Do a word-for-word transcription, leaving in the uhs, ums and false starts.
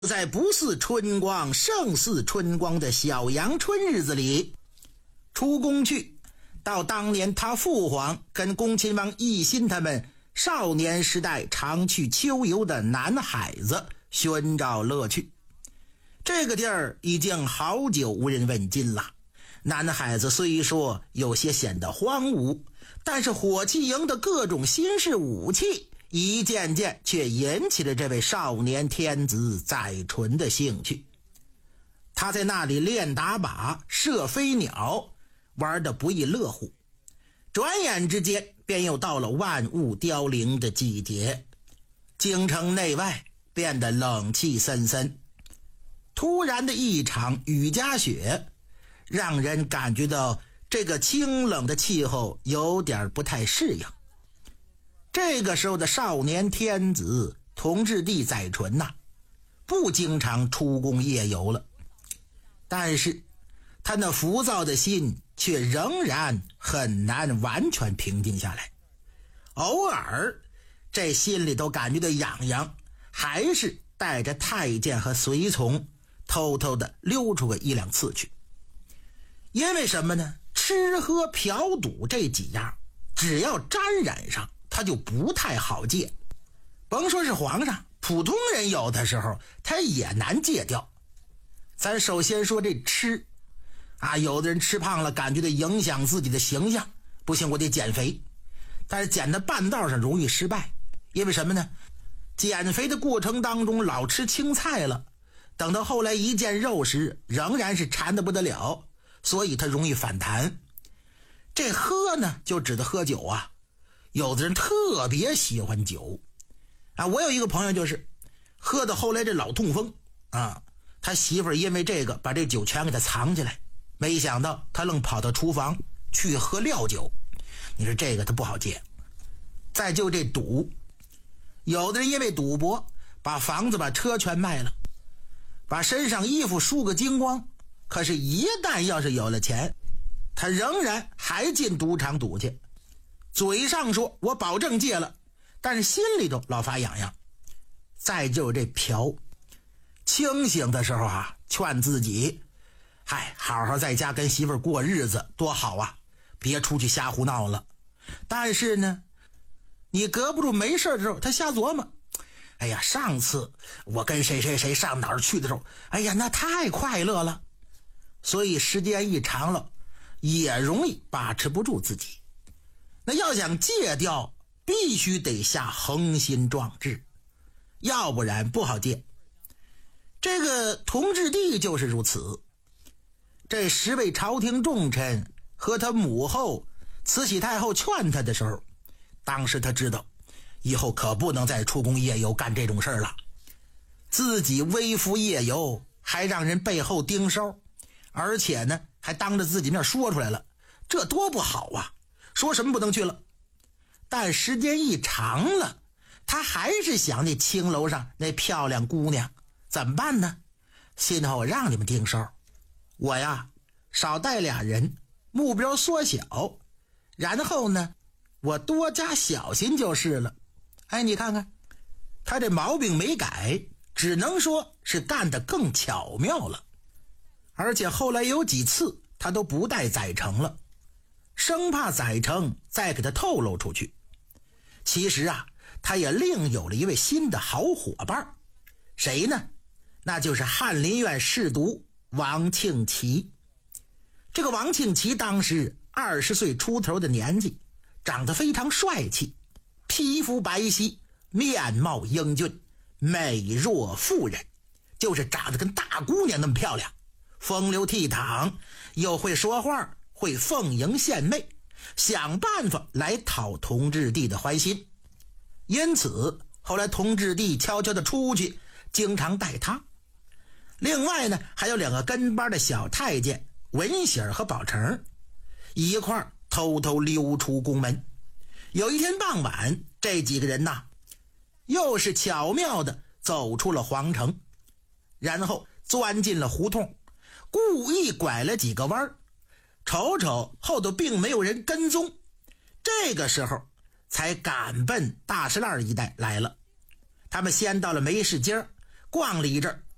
在不似春光胜似春光的小阳春日子里，出宫去到当年他父皇跟恭亲王奕欣他们少年时代常去秋游的南海子寻找乐趣。这个地儿已经好久无人问津了。南海子虽说有些显得荒芜，但是火器营的各种新式武器一件件却引起了这位少年天子载淳的兴趣。他在那里练打靶、射飞鸟，玩得不亦乐乎。转眼之间便又到了万物凋零的季节，京城内外变得冷气森森。突然的一场雨夹雪，让人感觉到这个清冷的气候有点不太适应。这个时候的少年天子同治帝载淳呐、啊，不经常出宫夜游了，但是他那浮躁的心却仍然很难完全平静下来。偶尔这心里都感觉到痒痒，还是带着太监和随从偷偷的溜出个一两次去。因为什么呢？吃喝嫖赌这几样只要沾染上，他就不太好戒。甭说是皇上，普通人有的时候他也难戒掉。咱首先说这吃啊，有的人吃胖了感觉到影响自己的形象，不行我得减肥，但是减到半道上容易失败。因为什么呢？减肥的过程当中老吃青菜了，等到后来一见肉食仍然是馋得不得了，所以他容易反弹。这喝呢就指的喝酒啊，有的人特别喜欢酒啊，我有一个朋友就是喝到后来这老痛风啊，他媳妇儿因为这个把这酒全给他藏起来，没想到他愣跑到厨房去喝料酒。你说这个他不好戒。再就这赌，有的人因为赌博把房子把车全卖了，把身上衣服输个精光，可是一旦要是有了钱，他仍然还进赌场赌去，嘴上说我保证戒了，但是心里头老发痒痒。再就是这嫖，清醒的时候啊劝自己，嗨，好好在家跟媳妇儿过日子多好啊，别出去瞎胡闹了。但是呢，你隔不住没事的时候他瞎琢磨，哎呀，上次我跟谁谁谁上哪儿去的时候，哎呀那太快乐了。所以时间一长了也容易把持不住自己。那要想戒掉必须得下恒心壮志，要不然不好戒。这个同治帝就是如此。这十位朝廷重臣和他母后慈禧太后劝他的时候，当时他知道以后可不能再出宫夜游干这种事了。自己微服夜游还让人背后盯梢，而且呢还当着自己面说出来了，这多不好啊，说什么不能去了。但时间一长了，他还是想那青楼上那漂亮姑娘，怎么办呢？心后让你们盯梢，我呀少带俩人，目标缩小，然后呢我多加小心就是了。哎，你看看他这毛病没改，只能说是干得更巧妙了。而且后来有几次他都不带载成了，生怕载成再给他透露出去。其实啊他也另有了一位新的好伙伴，谁呢？那就是翰林院侍读王庆祺。这个王庆祺当时二十岁出头的年纪，长得非常帅气，皮肤白皙，面貌英俊，美若妇人，就是长得跟大姑娘那么漂亮，风流倜傥，又会说话，会奉迎献媚，想办法来讨同治帝的欢心。因此后来同治帝悄悄地出去，经常带他。另外呢还有两个跟班的小太监文喜儿和宝成，一块儿偷偷溜出宫门。有一天傍晚，这几个人呐又是巧妙地走出了皇城，然后钻进了胡同，故意拐了几个弯，瞅瞅后头并没有人跟踪，这个时候才赶奔大石栏一带来了。他们先到了梅市街，逛了一阵，